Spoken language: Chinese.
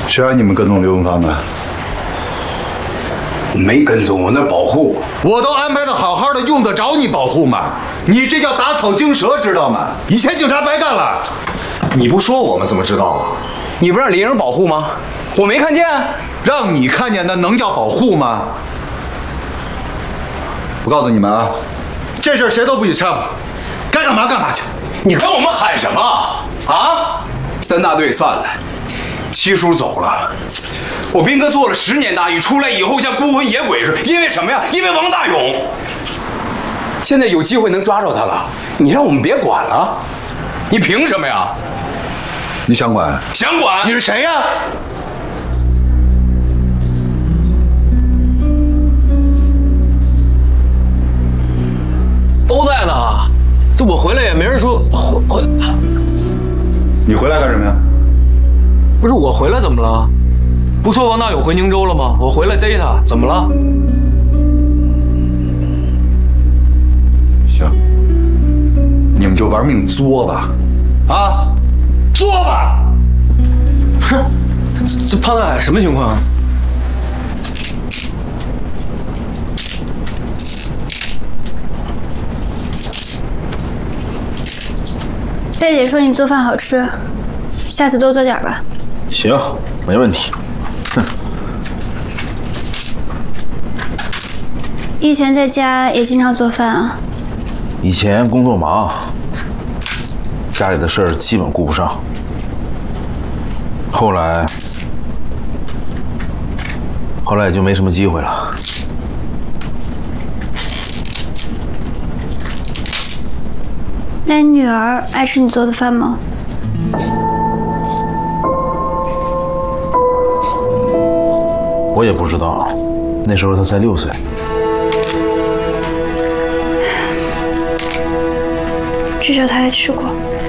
谁让你们跟踪刘文芳的？ 没跟踪，我那保护。 我都安排的好好的，用得着你保护吗？你这叫打草惊蛇，知道吗？以前警察白干了。 你不说我们怎么知道啊？你不让林英保护吗？我没看见。 让你看见的能叫保护吗？我告诉你们啊，这事儿谁都不许掺和，该干嘛干嘛去。 你跟我们喊什么啊？三大队散了，七叔走了，我斌哥做了10年大狱，出来以后像孤魂野鬼似的，因为什么呀？因为王大勇。现在有机会能抓着他了，你让我们别管了，你凭什么呀？ 你想管？ 想管？ 你是谁呀？ 都在呢，这我回来也没人说回。 你回来干什么呀？ 不是我回来怎么了？不说王大勇回宁州了吗？我回来逮他，怎么了？ 行，你们就玩命作吧，啊，作吧！ 哼，这胖大海什么情况啊？ 贝姐说你做饭好吃，下次多做点吧。 行，没问题。哼， 以前在家也经常做饭啊？ 以前工作忙，家里的事儿基本顾不上。后来也就没什么机会了。 那你女儿爱吃你做的饭吗？ 我也不知道，那时候她才6岁。 至少她也吃过。